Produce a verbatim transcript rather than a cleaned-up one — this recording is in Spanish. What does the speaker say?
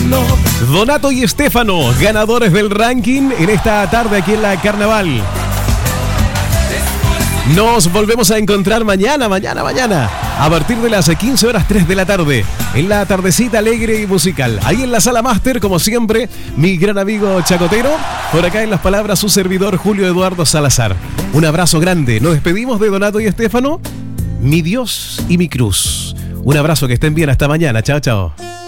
Donato y Estefano, ganadores del ranking en esta tarde aquí en la Carnaval. Nos volvemos a encontrar mañana, mañana, mañana, a partir de las quince horas tres de la tarde, en la tardecita alegre y musical. Ahí en la sala máster, como siempre, mi gran amigo Chacotero. Por acá en las palabras, su servidor Julio Eduardo Salazar. Un abrazo grande. Nos despedimos de Donato y Estefano, mi Dios y mi cruz. Un abrazo, que estén bien. Hasta mañana. Chao, chao.